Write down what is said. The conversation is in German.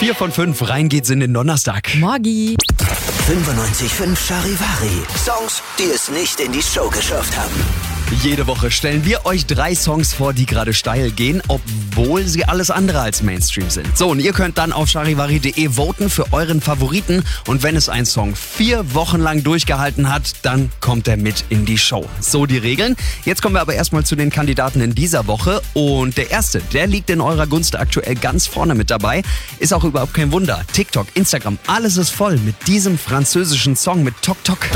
4 von 5, rein geht's in den Donnerstag. Morgi. 95.5 Charivari. Songs, die es nicht in die Show geschafft haben. Jede Woche stellen wir euch 3 Songs vor, die gerade steil gehen, obwohl sie alles andere als Mainstream sind. So, und ihr könnt dann auf charivari.de voten für euren Favoriten. Und wenn es ein Song 4 Wochen lang durchgehalten hat, dann kommt er mit in die Show. So die Regeln. Jetzt kommen wir aber erstmal zu den Kandidaten in dieser Woche. Und der erste, der liegt in eurer Gunst aktuell ganz vorne mit dabei. Ist auch überhaupt kein Wunder. TikTok, Instagram, alles ist voll mit diesem französischen Song mit Tok Tok.